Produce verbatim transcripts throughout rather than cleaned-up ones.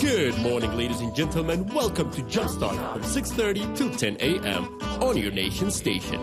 Good morning, ladies and gentlemen. Welcome to Jumpstart from six thirty till ten a.m. on your nation station.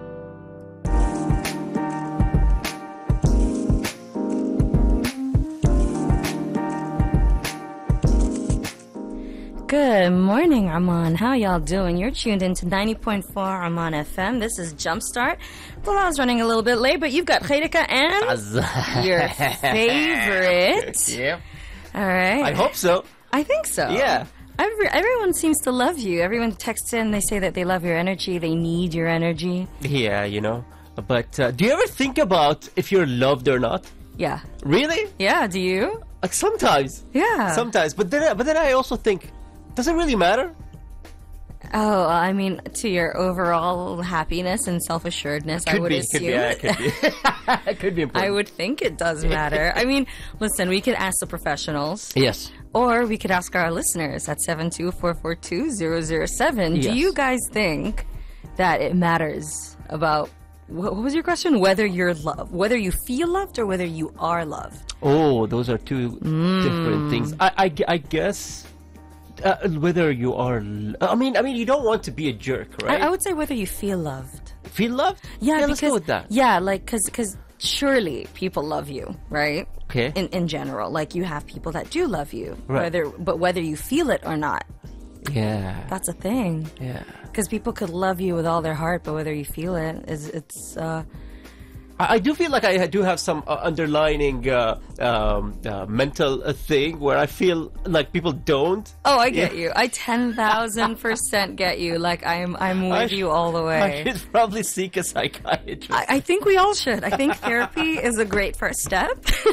Good morning, Amman. How y'all doing? You're tuned into ninety point four Amman F M. This is Jumpstart. Well, I was running a little bit late, but you've got Khairika and your favorite. Yeah. All right. I hope so. I think so. Yeah. Every, everyone seems to love you. Everyone texts in, they say that they love your energy, they need your energy. Yeah, you know. But uh, do you ever think about if you're loved or not? Yeah. Really? Yeah, do you? Like sometimes. Yeah. Sometimes. But then, but then I also think, does it really matter? Oh, I mean, to your overall happiness and self-assuredness, Could I would be, assume. could be, yeah, could be. It could be important. I would think it does matter. I mean, listen, we could ask the professionals. Yes. Or we could ask our listeners at seven two four four two zero zero seven. Yes. Do you guys think that it matters about, what was your question? Whether you're loved, whether you feel loved or whether you are loved? Oh, those are two Mm. different things. I, I, I guess uh, whether you are, l- I mean, I mean, you don't want to be a jerk, right? I, I would say whether you feel loved. Feel loved? Yeah, let's because go with that. yeah, like because because surely people love you, right? Okay. In in general, like you have people that do love you, Right. whether but whether you feel it or not, Yeah. that's a thing. Yeah. Because people could love you with all their heart, but whether you feel it is it's. Uh, I, I do feel like I do have some uh, underlining uh, um, uh, mental uh, thing where I feel like people don't. oh, I get Yeah. you. I ten thousand percent get you. Like I'm I'm with I you sh- all the way. I should probably seek a psychiatrist. I, I think we all should. I think therapy is a great first step.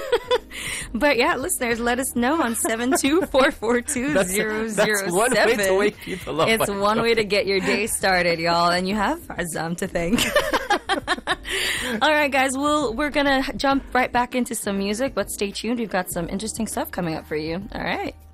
But yeah, listeners, let us know on seven two four four two zero zero That's one way to seven. wake people up. It's I one know. way to get your day started, y'all, and you have Azam to thank. All right, guys, we'll, we're going to jump right back into some music, but stay tuned. We've got some interesting stuff coming up for you. All right.